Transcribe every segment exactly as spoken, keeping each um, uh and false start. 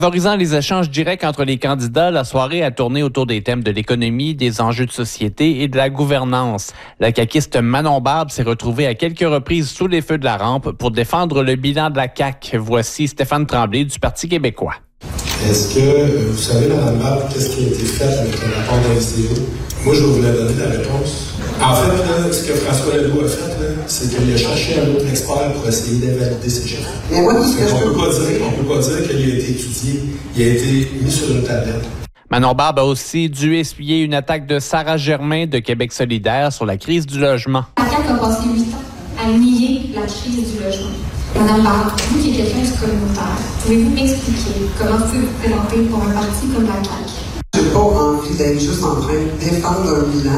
Favorisant les échanges directs entre les candidats, la soirée a tourné autour des thèmes de l'économie, des enjeux de société et de la gouvernance. La caquiste Manon Barbe s'est retrouvée à quelques reprises sous les feux de la rampe pour défendre le bilan de la C A Q. Voici Stéphane Tremblay du Parti québécois. Est-ce que vous savez, Mme Barbe, qu'est-ce qui a été fait avec le rapport de la S D O? Moi, je vais vous la donner la réponse. En fait, là, ce que François Legault a fait, là, c'est qu'il a cherché un autre expert pour essayer d'invalider ses chiffres. Mais moi, ce que je peux pas dire, on peut pas dire qu'il a été étudié, il a été mis sur une tablette. Manon Barbe a aussi dû essuyer une attaque de Sarah Germain de Québec solidaire sur la crise du logement. La C A Q a passé huit ans à nier la crise du logement. Madame Barbe, vous qui êtes quelqu'un du communautaire, pouvez-vous m'expliquer comment vous pouvez vous présenter pour un parti comme la C A Q? J'ai pas envie d'être juste en train de défendre un bilan.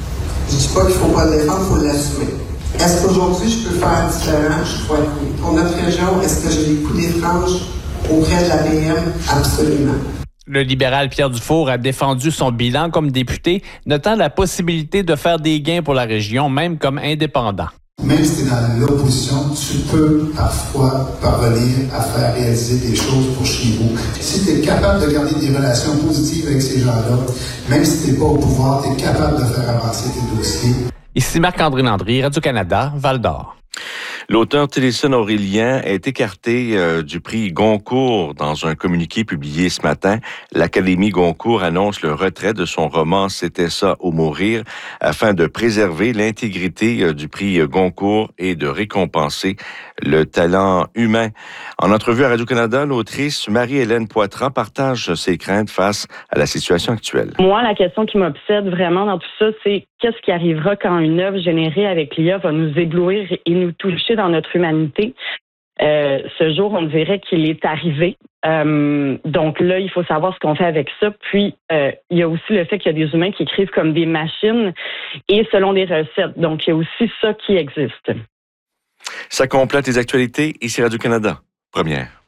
Je dis pas qu'il faut pas le défendre, il faut l'assumer. Est-ce qu'aujourd'hui, je peux faire différent? Je crois que oui. Pour notre région, est-ce que j'ai des coups des franges auprès de la P M? Absolument. Le libéral Pierre Dufour a défendu son bilan comme député, notant la possibilité de faire des gains pour la région, même comme indépendant. Même si tu es dans l'opposition, tu peux parfois parvenir à faire réaliser des choses pour chez vous. Si tu es capable de garder des relations positives avec ces gens-là, même si tu n'es pas au pouvoir, tu es capable de faire avancer tes dossiers. Ici Marc-André Landry, Radio-Canada, Val-d'Or. L'auteur Téléson Aurélien est écarté euh, du prix Goncourt. Dans un communiqué publié ce matin, l'Académie Goncourt annonce le retrait de son roman « C'était ça ou mourir » afin de préserver l'intégrité euh, du prix Goncourt et de récompenser le talent humain. En entrevue à Radio-Canada, l'autrice Marie-Hélène Poitras partage ses craintes face à la situation actuelle. Moi, la question qui m'obsède vraiment dans tout ça, c'est qu'est-ce qui arrivera quand une œuvre générée avec l'I A va nous éblouir et nous toucher dans notre humanité. Euh, ce jour, on dirait qu'il est arrivé. Euh, donc là, il faut savoir ce qu'on fait avec ça. Puis, euh, il y a aussi le fait qu'il y a des humains qui écrivent comme des machines et selon des recettes. Donc, il y a aussi ça qui existe. Ça complète les actualités. Ici Radio-Canada. Première.